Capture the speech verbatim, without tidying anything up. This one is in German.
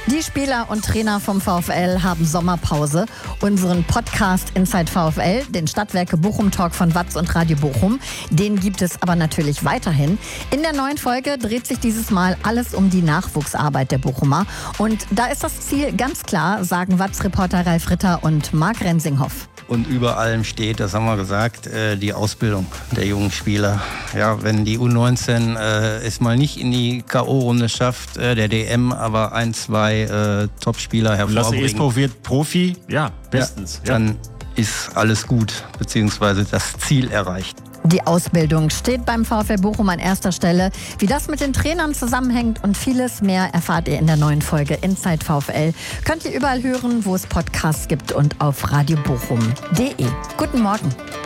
Die Spieler und Trainer vom VfL haben Sommerpause. Unseren Podcast Inside VfL, den Stadtwerke Bochum Talk von Watz und Radio Bochum, den gibt es aber natürlich weiterhin. In der neuen Folge dreht sich dieses Mal alles um die Nachwuchsarbeit der Bochumer. Und da ist das Ziel ganz klar, sagen Watz-Reporter Ralf Ritter und Marc Rensinghoff. Und über allem steht, das haben wir gesagt, die Ausbildung der jungen Spieler. Ja, wenn die U neunzehn äh, es mal nicht in die K O-Runde schafft, äh, der D M, aber ein, zwei äh, Top-Spieler hervorbringen. Lasse Espo wird Profi, ja, bestens. Ja, dann ja. ist alles gut, beziehungsweise das Ziel erreicht. Die Ausbildung steht beim VfL Bochum an erster Stelle. Wie das mit den Trainern zusammenhängt und vieles mehr erfahrt ihr in der neuen Folge Inside VfL. Könnt ihr überall hören, wo es Podcasts gibt und auf radiobochum punkt de. Guten Morgen.